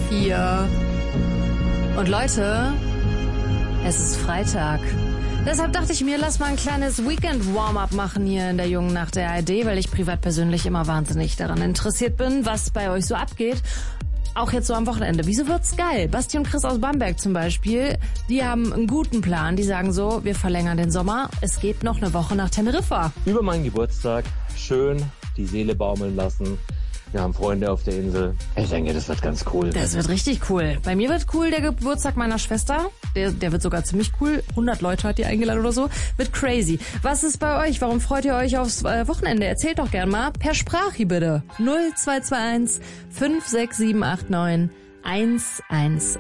hier. Und Leute, es ist Freitag. Deshalb dachte ich mir, lass mal ein kleines Weekend-Warm-up machen hier in der jungen Nacht der ARD, weil ich privat persönlich immer wahnsinnig daran interessiert bin, was bei euch so abgeht. Auch jetzt so am Wochenende. Wieso wird's geil? Basti und Chris aus Bamberg zum Beispiel, die haben einen guten Plan. Die sagen so, wir verlängern den Sommer. Es geht noch eine Woche nach Teneriffa. Über meinen Geburtstag schön die Seele baumeln lassen. Wir haben Freunde auf der Insel. Ich denke, das wird ganz cool. Das wird richtig cool. Bei mir wird cool der Geburtstag meiner Schwester. Der wird sogar ziemlich cool. 100 Leute hat die eingeladen oder so. Wird crazy. Was ist bei euch? Warum freut ihr euch aufs Wochenende? Erzählt doch gern mal. Per Sprache bitte. 0221 56789 111.